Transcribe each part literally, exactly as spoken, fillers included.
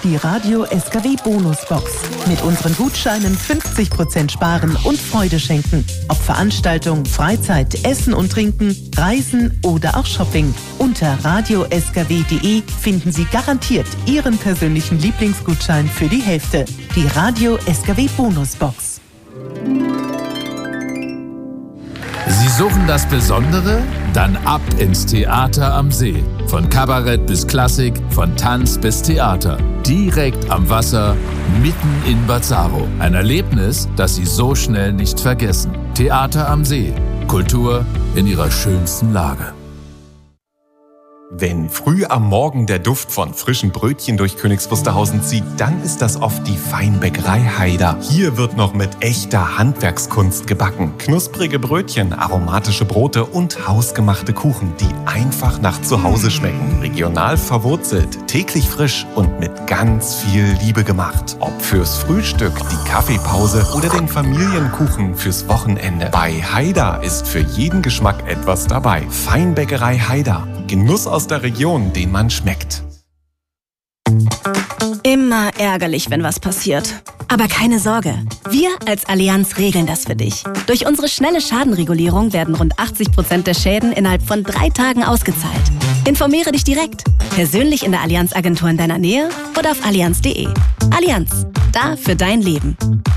die Radio S K W Bonusbox. Mit unseren Gutscheinen fünfzig Prozent sparen und Freude schenken. Ob Veranstaltung, Freizeit, Essen und Trinken, Reisen oder auch Shopping. Unter radio s k w punkt d e finden Sie garantiert Ihren persönlichen Lieblingsgutschein für die Hälfte. Die Radio S K W Bonusbox. Sie suchen das Besondere? Dann ab ins Theater am See. Von Kabarett bis Klassik, von Tanz bis Theater. Direkt am Wasser, mitten in Bazzaro. Ein Erlebnis, das Sie so schnell nicht vergessen. Theater am See. Kultur in ihrer schönsten Lage. Wenn früh am Morgen der Duft von frischen Brötchen durch Königs Wusterhausen zieht, dann ist das oft die Feinbäckerei Haider. Hier wird noch mit echter Handwerkskunst gebacken. Knusprige Brötchen, aromatische Brote und hausgemachte Kuchen, die einfach nach Zuhause schmecken. Regional verwurzelt, täglich frisch und mit ganz viel Liebe gemacht. Ob fürs Frühstück, die Kaffeepause oder den Familienkuchen fürs Wochenende. Bei Haider ist für jeden Geschmack etwas dabei. Feinbäckerei Haider. Genuss aus der Region, den man schmeckt. Immer ärgerlich, wenn was passiert. Aber keine Sorge, wir als Allianz regeln das für dich. Durch unsere schnelle Schadenregulierung werden rund achtzig Prozent der Schäden innerhalb von drei Tagen ausgezahlt. Informiere dich direkt, persönlich in der Allianz-Agentur in deiner Nähe oder auf allianz punkt de. Allianz, da für dein Leben.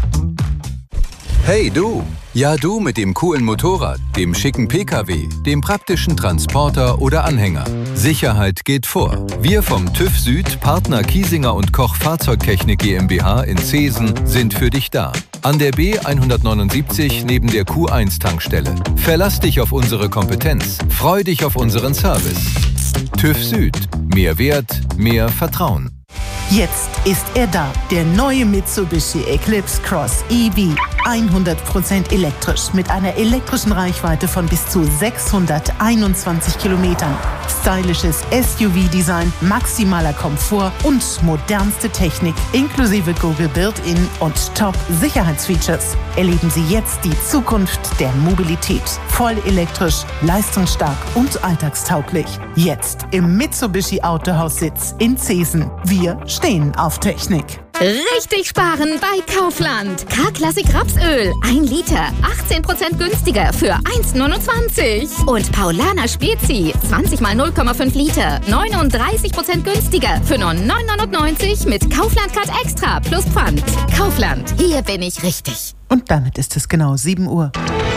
Hey du! Ja, du mit dem coolen Motorrad, dem schicken P K W, dem praktischen Transporter oder Anhänger. Sicherheit geht vor. Wir vom TÜV Süd, Partner Kiesinger und Koch Fahrzeugtechnik GmbH in Zeesen sind für dich da. An der B hundertneunundsiebzig neben der Q eins Tankstelle. Verlass dich auf unsere Kompetenz. Freu dich auf unseren Service. TÜV Süd. Mehr Wert, mehr Vertrauen. Jetzt ist er da, der neue Mitsubishi Eclipse Cross E V. hundert Prozent elektrisch mit einer elektrischen Reichweite von bis zu sechshunderteinundzwanzig Kilometern. Stylisches S U V-Design, maximaler Komfort und modernste Technik inklusive Google Built-In und Top-Sicherheitsfeatures. Erleben Sie jetzt die Zukunft der Mobilität. Voll elektrisch, leistungsstark und alltagstauglich. Jetzt im Mitsubishi Autohaussitz in Zeesen. Wir stehen auf Technik. Richtig sparen bei Kaufland. K-Klassik Rapsöl, ein Liter, achtzehn Prozent günstiger für eins neunundzwanzig. Und Paulaner Spezi, zwanzig mal null Komma fünf Liter, neununddreißig Prozent günstiger für nur neun neunundneunzig mit Kaufland Card Extra plus Pfand. Kaufland, hier bin ich richtig. Und damit ist es genau sieben Uhr.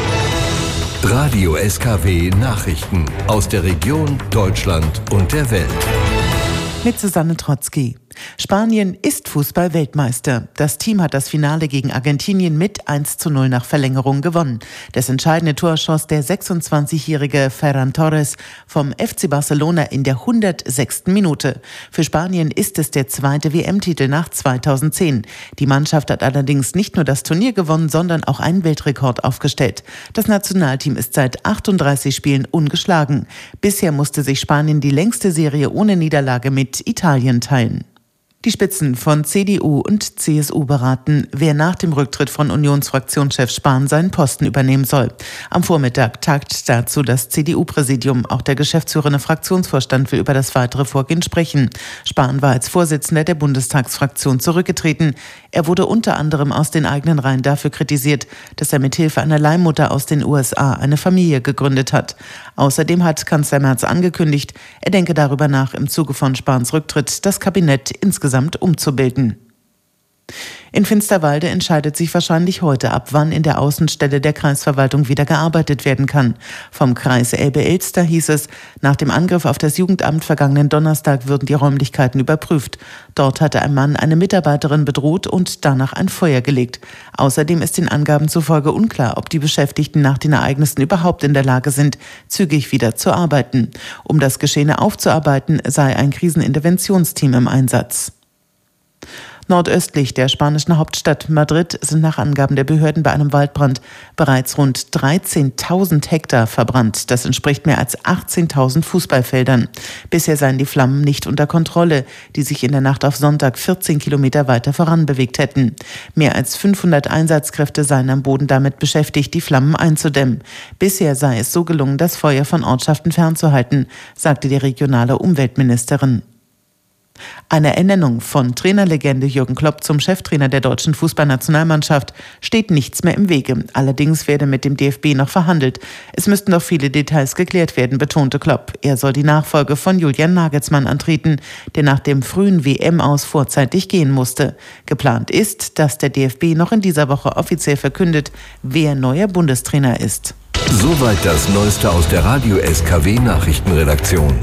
Radio S K W Nachrichten aus der Region, Deutschland und der Welt. Mit Susanne Trotzki. Spanien ist Fußball-Weltmeister. Das Team hat das Finale gegen Argentinien mit eins zu null nach Verlängerung gewonnen. Das entscheidende Tor schoss der sechsundzwanzigjährige Ferran Torres vom F C Barcelona in der hundertsechsten Minute. Für Spanien ist es der zweite W M-Titel nach zweitausendzehn. Die Mannschaft hat allerdings nicht nur das Turnier gewonnen, sondern auch einen Weltrekord aufgestellt. Das Nationalteam ist seit achtunddreißig Spielen ungeschlagen. Bisher musste sich Spanien die längste Serie ohne Niederlage mit Italien teilen. Die Spitzen von C D U und C S U beraten, wer nach dem Rücktritt von Unionsfraktionschef Spahn seinen Posten übernehmen soll. Am Vormittag tagt dazu das C D U-Präsidium. Auch der geschäftsführende Fraktionsvorstand will über das weitere Vorgehen sprechen. Spahn war als Vorsitzender der Bundestagsfraktion zurückgetreten. Er wurde unter anderem aus den eigenen Reihen dafür kritisiert, dass er mithilfe einer Leihmutter aus den U S A eine Familie gegründet hat. Außerdem hat Kanzler Merz angekündigt, er denke darüber nach, im Zuge von Spahns Rücktritt das Kabinett insgesamt umzubilden. In Finsterwalde entscheidet sich wahrscheinlich heute, ab wann in der Außenstelle der Kreisverwaltung wieder gearbeitet werden kann. Vom Kreis Elbe-Elster hieß es, nach dem Angriff auf das Jugendamt vergangenen Donnerstag würden die Räumlichkeiten überprüft. Dort hatte ein Mann eine Mitarbeiterin bedroht und danach ein Feuer gelegt. Außerdem ist den Angaben zufolge unklar, ob die Beschäftigten nach den Ereignissen überhaupt in der Lage sind, zügig wieder zu arbeiten. Um das Geschehene aufzuarbeiten, sei ein Kriseninterventionsteam im Einsatz. Nordöstlich der spanischen Hauptstadt Madrid sind nach Angaben der Behörden bei einem Waldbrand bereits rund dreizehntausend Hektar verbrannt. Das entspricht mehr als achtzehntausend Fußballfeldern. Bisher seien die Flammen nicht unter Kontrolle, die sich in der Nacht auf Sonntag vierzehn Kilometer weiter voran bewegt hätten. Mehr als fünfhundert Einsatzkräfte seien am Boden damit beschäftigt, die Flammen einzudämmen. Bisher sei es so gelungen, das Feuer von Ortschaften fernzuhalten, sagte die regionale Umweltministerin. Eine Ernennung von Trainerlegende Jürgen Klopp zum Cheftrainer der deutschen Fußballnationalmannschaft steht nichts mehr im Wege. Allerdings werde mit dem D F B noch verhandelt. Es müssten noch viele Details geklärt werden, betonte Klopp. Er soll die Nachfolge von Julian Nagelsmann antreten, der nach dem frühen W M-Aus vorzeitig gehen musste. Geplant ist, dass der D F B noch in dieser Woche offiziell verkündet, wer neuer Bundestrainer ist. Soweit das Neueste aus der Radio S K W Nachrichtenredaktion.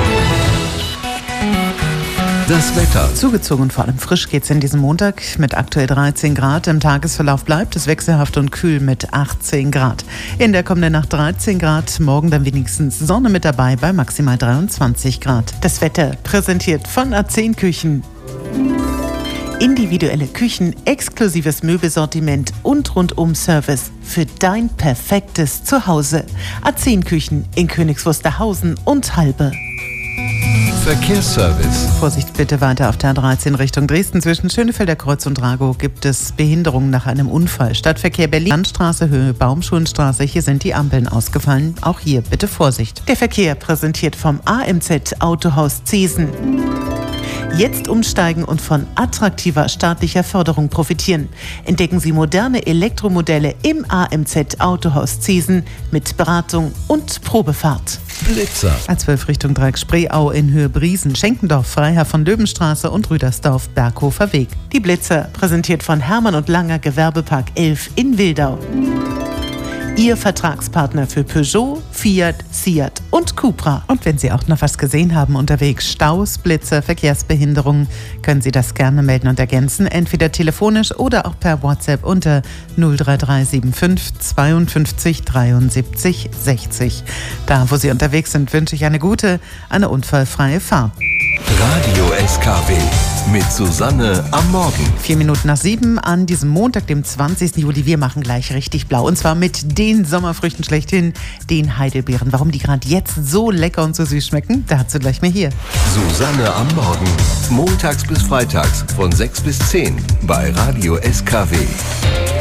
Das Wetter. Zugezogen, vor allem frisch geht's in diesem Montag mit aktuell dreizehn Grad. Im Tagesverlauf bleibt es wechselhaft und kühl mit achtzehn Grad. In der kommenden Nacht dreizehn Grad, morgen dann wenigstens Sonne mit dabei bei maximal dreiundzwanzig Grad. Das Wetter präsentiert von A zehn Küchen. Individuelle Küchen, exklusives Möbelsortiment und Rundum-Service für dein perfektes Zuhause. A zehn Küchen in Königs Wusterhausen und Halbe. Verkehrsservice. Vorsicht bitte weiter auf der A dreizehn Richtung Dresden. Zwischen Schönefelder Kreuz und Dragow gibt es Behinderungen nach einem Unfall. Stadtverkehr Berlin, Landstraße, Höhe Baumschulenstraße. Hier sind die Ampeln ausgefallen. Auch hier bitte Vorsicht. Der Verkehr präsentiert vom A M Z Autohaus Zesen. Jetzt umsteigen und von attraktiver staatlicher Förderung profitieren. Entdecken Sie moderne Elektromodelle im A M Z Autohaus Zesen mit Beratung und Probefahrt. Blitzer. A zwölf Richtung Dreieck-Spreeau in Höhe Briesen, Schenkendorf, Freiherr von Löwenstraße und Rüdersdorf, Berghofer Weg. Die Blitzer präsentiert von Hermann und Langer Gewerbepark elf in Wildau. Ihr Vertragspartner für Peugeot, Fiat, Seat und Cupra. Und wenn Sie auch noch was gesehen haben unterwegs, Staus, Blitzer, Verkehrsbehinderungen, können Sie das gerne melden und ergänzen, entweder telefonisch oder auch per WhatsApp unter null drei drei sieben fünf zweiundfünfzig dreiundsiebzig sechzig. Da, wo Sie unterwegs sind, wünsche ich eine gute, eine unfallfreie Fahrt. Radio S K W mit Susanne am Morgen. Vier Minuten nach sieben an diesem Montag, dem zwanzigsten Juli. Wir machen gleich richtig blau. Und zwar mit den Sommerfrüchten schlechthin, den Heidelbeeren. Warum die gerade jetzt so lecker und so süß schmecken, dazu gleich mehr hier. Susanne am Morgen. Montags bis freitags von sechs bis zehn bei Radio S K W.